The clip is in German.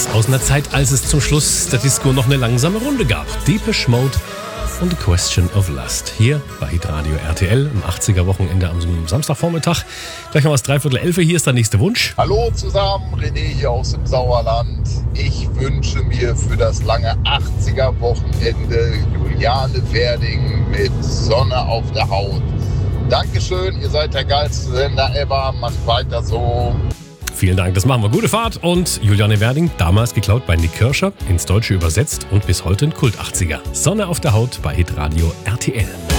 aus einer Zeit, als es zum Schluss der Disco noch eine langsame Runde gab. Depeche Mode und The Question of Lust. Hier bei Hitradio RTL am 80er-Wochenende am Samstagvormittag. Gleich mal was 11:45. Hier ist der nächste Wunsch. Hallo zusammen, René hier aus dem Sauerland. Ich wünsche mir für das lange 80er-Wochenende Juliane Werding mit Sonne auf der Haut. Dankeschön, ihr seid der geilste Sender ever. Macht weiter so. Vielen Dank, das machen wir. Gute Fahrt. Und Juliane Werding, damals geklaut bei Nick Kirscher, ins Deutsche übersetzt und bis heute ein Kult-80er. Sonne auf der Haut bei Hitradio RTL.